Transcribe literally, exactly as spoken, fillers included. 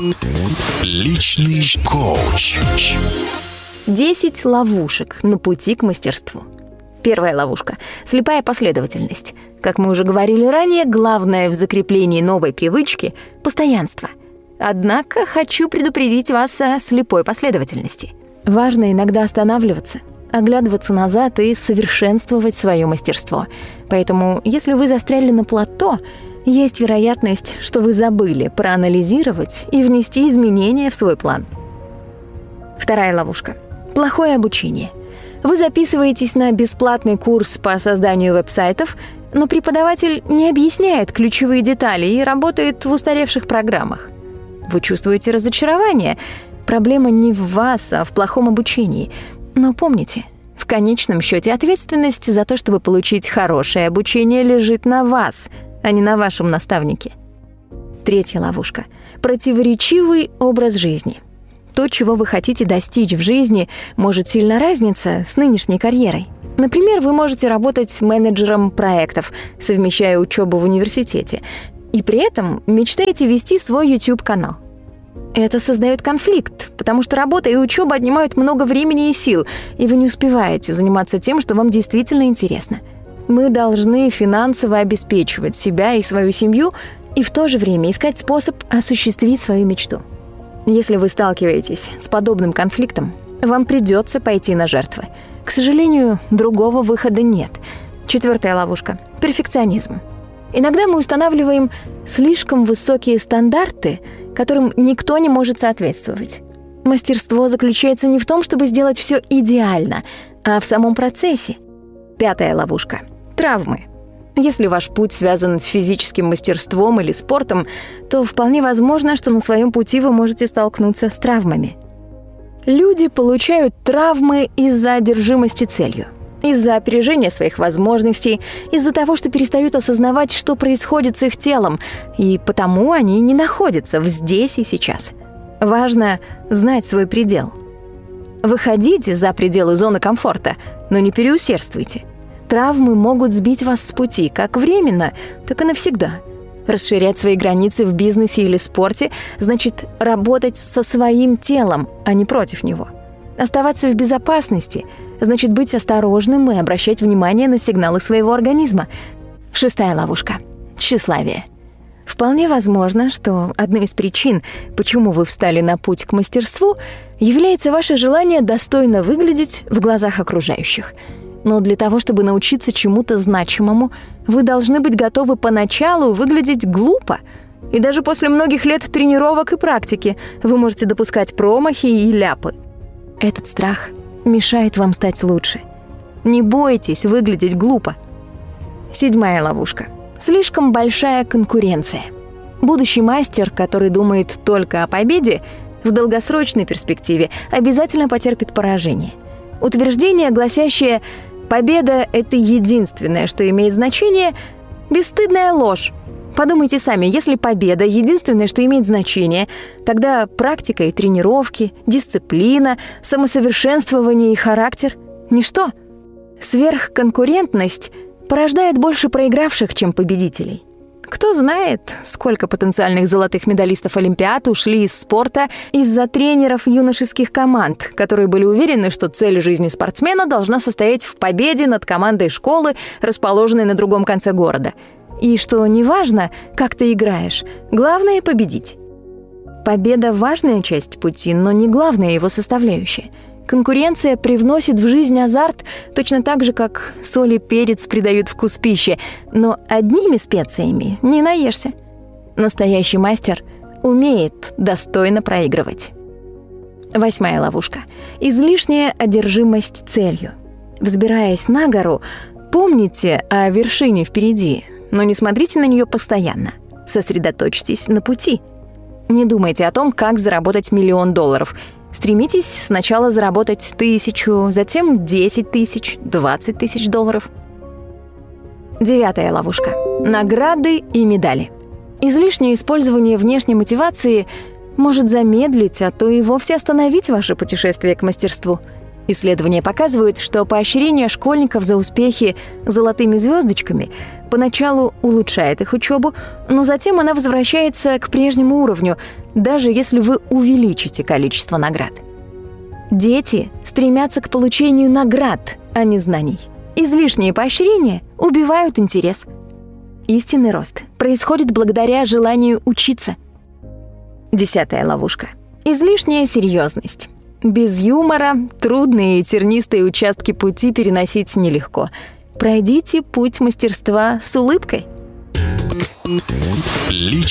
Личный коуч. десять ловушек на пути к мастерству. Первая ловушка – слепая последовательность. Как мы уже говорили ранее, главное в закреплении новой привычки – постоянство. Однако хочу предупредить вас о слепой последовательности. Важно иногда останавливаться, оглядываться назад и совершенствовать свое мастерство. Поэтому, если вы застряли на плато, есть вероятность, что вы забыли проанализировать и внести изменения в свой план. Вторая ловушка – плохое обучение. Вы записываетесь на бесплатный курс по созданию веб-сайтов, но преподаватель не объясняет ключевые детали и работает в устаревших программах. Вы чувствуете разочарование. Проблема не в вас, а в плохом обучении. Но помните, в конечном счете ответственность за то, чтобы получить хорошее обучение, лежит на вас, а не на вашем наставнике. Третья ловушка – противоречивый образ жизни. То, чего вы хотите достичь в жизни, может сильно разниться с нынешней карьерой. Например, вы можете работать менеджером проектов, совмещая учебу в университете, и при этом мечтаете вести свой YouTube-канал. Это создает конфликт, потому что работа и учеба отнимают много времени и сил, и вы не успеваете заниматься тем, что вам действительно интересно. Мы должны финансово обеспечивать себя и свою семью, и в то же время искать способ осуществить свою мечту. Если вы сталкиваетесь с подобным конфликтом, вам придется пойти на жертвы. К сожалению, другого выхода нет. Четвертая ловушка – перфекционизм. Иногда мы устанавливаем слишком высокие стандарты, которым никто не может соответствовать. Мастерство заключается не в том, чтобы сделать все идеально, а в самом процессе. Пятая ловушка – травмы. Если ваш путь связан с физическим мастерством или спортом, то вполне возможно, что на своем пути вы можете столкнуться с травмами. Люди получают травмы из-за одержимости целью, из-за опережения своих возможностей, из-за того, что перестают осознавать, что происходит с их телом, и потому они не находятся в здесь и сейчас. Важно знать свой предел. Выходите за пределы зоны комфорта, но не переусердствуйте. Травмы могут сбить вас с пути как временно, так и навсегда. Расширять свои границы в бизнесе или спорте значит работать со своим телом, а не против него. Оставаться в безопасности значит быть осторожным и обращать внимание на сигналы своего организма. Шестая ловушка – тщеславие. Вполне возможно, что одной из причин, почему вы встали на путь к мастерству, является ваше желание достойно выглядеть в глазах окружающих. Но для того, чтобы научиться чему-то значимому, вы должны быть готовы поначалу выглядеть глупо. И даже после многих лет тренировок и практики вы можете допускать промахи и ляпы. Этот страх мешает вам стать лучше. Не бойтесь выглядеть глупо. Седьмая ловушка. Слишком большая конкуренция. Будущий мастер, который думает только о победе, в долгосрочной перспективе обязательно потерпит поражение. Утверждение, гласящее «победа — это единственное, что имеет значение», — бесстыдная ложь. Подумайте сами, если победа — единственное, что имеет значение, тогда практика и тренировки, дисциплина, самосовершенствование и характер — ничто. Сверхконкурентность порождает больше проигравших, чем победителей. Кто знает, сколько потенциальных золотых медалистов Олимпиад ушли из спорта из-за тренеров юношеских команд, которые были уверены, что цель жизни спортсмена должна состоять в победе над командой школы, расположенной на другом конце города. И что неважно, как ты играешь, главное — победить. Победа — важная часть пути, но не главная его составляющая. Конкуренция привносит в жизнь азарт точно так же, как соль и перец придают вкус пищи, но одними специями не наешься. Настоящий мастер умеет достойно проигрывать. Восьмая ловушка. Излишняя одержимость целью. Взбираясь на гору, помните о вершине впереди, но не смотрите на нее постоянно. Сосредоточьтесь на пути. Не думайте о том, как заработать миллион долларов. Стремитесь сначала заработать тысячу, затем десять тысяч, двадцать тысяч долларов. Девятая ловушка. Награды и медали. Излишнее использование внешней мотивации может замедлить, а то и вовсе остановить ваше путешествие к мастерству. Исследования показывают, что поощрение школьников за успехи золотыми звездочками поначалу улучшает их учебу, но затем она возвращается к прежнему уровню, даже если вы увеличите количество наград. Дети стремятся к получению наград, а не знаний. Излишние поощрения убивают интерес. Истинный рост происходит благодаря желанию учиться. Десятая ловушка. Излишняя серьезность. Без юмора трудные и тернистые участки пути переносить нелегко. Пройдите путь мастерства с улыбкой. Личный